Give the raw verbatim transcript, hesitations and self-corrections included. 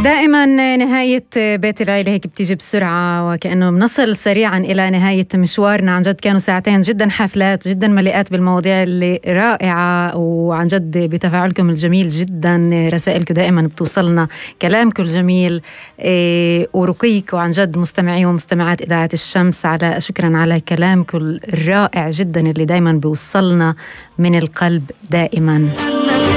دائما نهاية بيت العيلة هيك بتيجي بسرعة، وكأنه بنصل سريعا إلى نهاية مشوارنا. عن جد كانوا ساعتين جدا حافلات، جدا مليئات بالمواضيع اللي رائعة، وعن جد بتفاعلكم الجميل جدا، رسائلكم دائما بتوصلنا، كلامكم الجميل إيه ورقيك، وعن جد مستمعي ومستمعات إذاعة الشمس على شكرا على كلامكم الرائع جدا اللي دائما بيوصلنا من القلب دائما.